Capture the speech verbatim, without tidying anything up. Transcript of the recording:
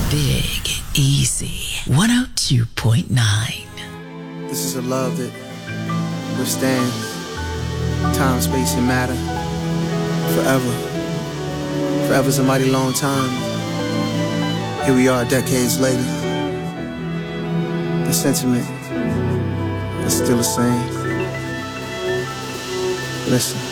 Big Easy one oh two point nine. This is a love that withstands time, space, and matter forever. Forever's a mighty long time. Here we are decades later. The sentiment is still the same. Listen.